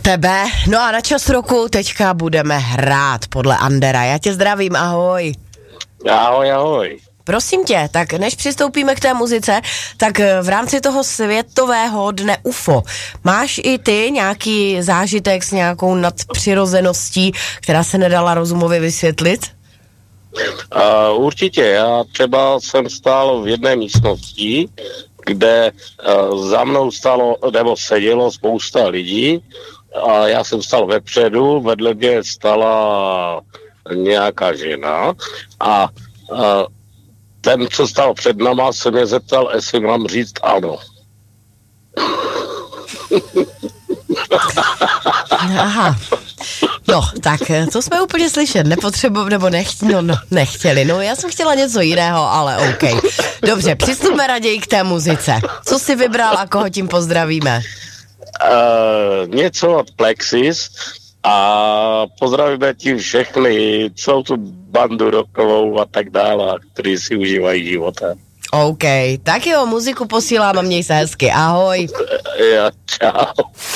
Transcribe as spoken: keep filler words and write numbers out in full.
Tebe. No a na čas roku teďka budeme hrát podle Andera. Já tě zdravím, ahoj. Ahoj, ahoj. Prosím tě, tak než přistoupíme k té muzice, tak v rámci toho světového dne U F O máš i ty nějaký zážitek s nějakou nadpřirozeností, která se nedala rozumově vysvětlit? Uh, určitě, já třeba jsem stál v jedné místnosti, kde uh, za mnou stalo, nebo sedělo spousta lidí a já jsem stál vepředu, vedle mě stala nějaká žena a uh, ten, co stál před náma, se mě zeptal, jestli mám říct ano. Aha. No, tak to jsme úplně slyšet nepotřebovali, nebo nechť, no, no, nechtěli. No, já jsem chtěla něco jiného, ale OK. Dobře, přistupme raději k té muzice. Co jsi vybral a koho tím pozdravíme? Uh, něco od Plexis a pozdravíme tím všechny, celou tu bandu rockovou a tak dále, kteří si užívají života. OK, tak jo, muziku posílám a měj se hezky. Ahoj. Ja, čau.